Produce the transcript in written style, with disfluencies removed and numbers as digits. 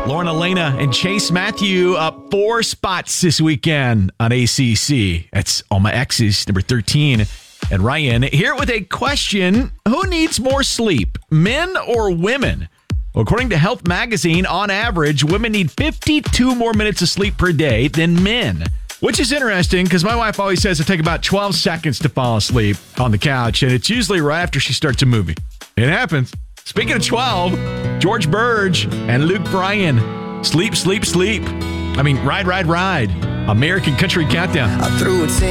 Lauren Elena and Chase Matthew up 4 spots this weekend on ACC. That's All My Exes, number 13. And Ryan here with a question. Who needs more sleep, men or women? Well, according to Health Magazine, on average, women need 52 more minutes of sleep per day than men. Which is interesting because my wife always says it takes about 12 seconds to fall asleep on the couch, and it's usually right after she starts a movie. It happens. Speaking of 12, George Burge and Luke Bryan. Sleep, sleep, sleep. I mean, ride, ride, ride. American Country Countdown. I threw it